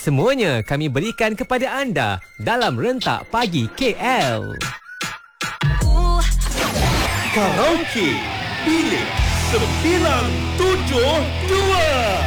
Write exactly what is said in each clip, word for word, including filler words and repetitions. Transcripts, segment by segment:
Semuanya kami berikan kepada anda dalam Rentak Pagi K L. Karaoke Bilik sembilan tujuh dua.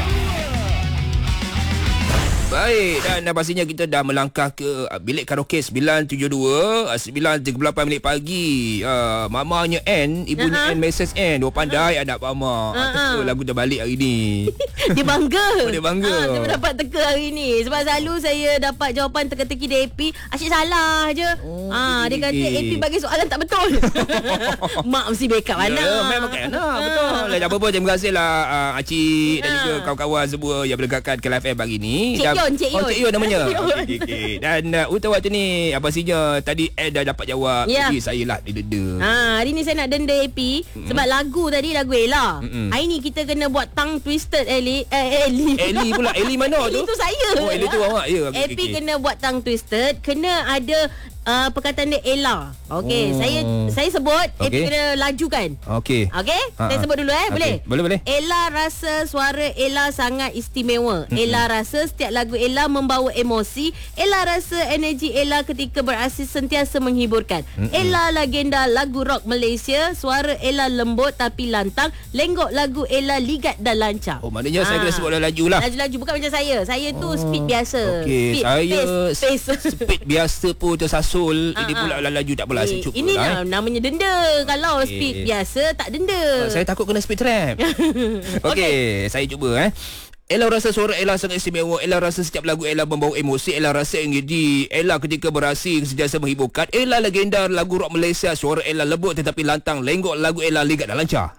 Baik, dan pastinya kita dah melangkah ke bilik karaoke sembilan tujuh dua, sembilan tiga puluh lapan minit pagi. Uh, mamanya N, ibunya uh-huh. N, Missus N. Dia pandai uh-huh. anak Mama. Uh-huh. Teka lagu dah balik hari ni. Dia bangga. Oh, dia bangga. Ha, dia dapat teka hari ni. Sebab selalu saya dapat jawapan teka-teki di A P, asyik salah je. Oh, ha, dia kata A P bagi soalan tak betul. Mak mesti backup anak. Ya, memang kan anak. Betul. Lah, apa-apa, terima kasihlah uh, Acik dan juga kawan-kawan semua yang berdegatkan ke Live F M pagi ni. Cik Yon, Cik Yon. Oh, Cik Yon namanya. Okey, okey. Dan uh, untuk waktu ni, apa pastinya tadi Ed dah dapat jawab. Ya. Jadi saya lah didenda. Ha, hari ni saya nak denda A P mm-hmm. sebab lagu tadi lagu Ella. Mm-hmm. Hari ni kita kena buat tongue twisted Ellie. Eh, Ellie. Ellie pula. Ellie mana tu? Itu saya. Oh, Ellie tu awak. Ya. A P okay. kena buat tongue twisted, kena ada Uh, perkataan dia Ella. Okey, oh. saya saya sebut okay. A P kena lajukan. Okey. Okey? Saya sebut dulu eh, boleh? Okay. Boleh, boleh. Ella rasa suara Ella sangat istimewa. Mm-hmm. Ella rasa setiap lagu Ella membawa emosi. Ella rasa energi Ella ketika beraksi sentiasa menghiburkan. Mm-hmm. Ella legenda lagu rock Malaysia. Suara Ella lembut tapi lantang. Lenggok lagu Ella ligat dan lancar. Oh, maknanya ha. saya kena sebut laju lah. Laju-laju, bukan macam saya. Saya tu oh. speed biasa. Okey, speed, saya pace, pace. speed biasa pun tersasul. Ini pula laju tak apalah, saya cuba ini lah, eh. namanya denda. Kalau okay. speed biasa tak denda. Oh, saya takut kena speed trap. Okey, okay. saya cuba eh. Ella rasa suara Ella sangat istimewa. Ella rasa setiap lagu Ella membawa emosi. Ella rasa energi Ella ketika beraksi sentiasa menghiburkan. Ella legenda lagu rock Malaysia. Suara Ella lembut tetapi lantang. Lenggok lagu Ella ligat dan lancar.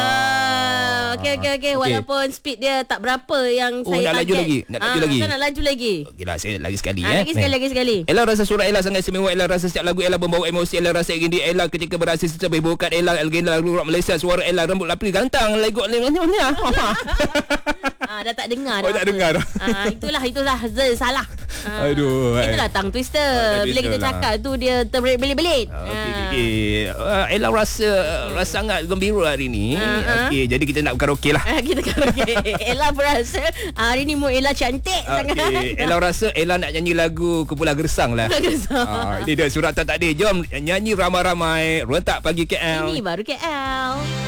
Ah, okey okey okey. Walaupun speed dia tak berapa yang oh, saya nak laju lagi. Nak laju ah, lagi. Nak laju lagi. Okeylah, saya lagi sekali ah, eh. Lagi sekali lagi sekali. Ella rasa suara Ella sangat istimewa. Ella rasa setiap lagu Ella membawa emosi. Ella rasa energi Ella ketika beraksi sentiasa menghiburkan. Ella legenda lagu rock Malaysia. Suara Ella lembut tapi lantang. Lenggok lenggoknya. Ah, dah tak dengar dah. Oh, tak dengar. Ah, itulah itulah Zul salah. Ah, Aduh. Itulah tongue twister. Oh, Bila kita cakap lah. tu dia terbelit-belit. Okey ah. okey. Uh, Ella rasa rasa sangat gembira hari ni. Uh-huh. Okey, jadi kita nak karaoke lah. Ah, kita karaoke. Ella berasa hari ni mu Ella cantik okay. sangat. Ella rasa Ella nak nyanyi lagu Kumpulan Gersang lah. Gersang. Ah, ini dia suratan tadi. Jom nyanyi ramai-ramai Rentak Pagi K L. Ini baru K L.